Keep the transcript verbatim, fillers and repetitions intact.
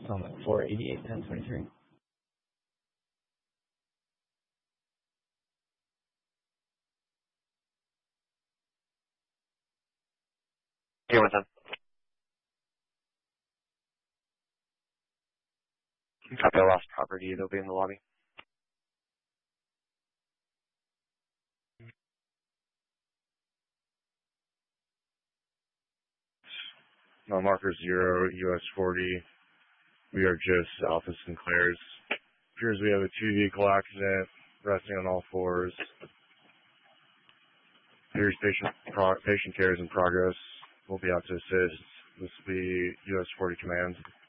Summit four eighty-eight, ten twenty-three. Here with them. Copy, I lost property. They'll be in the lobby. No, marker zero, U S forty. We are just south of Sinclair's. Appears we have a two vehicle accident, resting on all fours. Appears patient, pro, patient care is in progress. We'll be out to assist. This will be U S forty command.